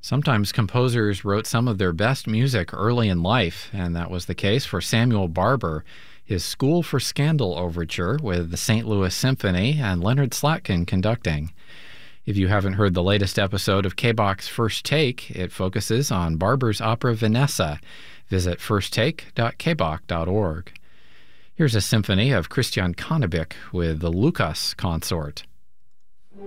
Sometimes composers wrote some of their best music early in life, and that was the case for Samuel Barber. His School for Scandal overture with the St. Louis Symphony and Leonard Slatkin conducting. If you haven't heard the latest episode of KBOX First Take, it focuses on Barber's opera Vanessa. Visit firsttake.kbok.org. Here's a symphony of Christian Connebik with the Lukas Consort.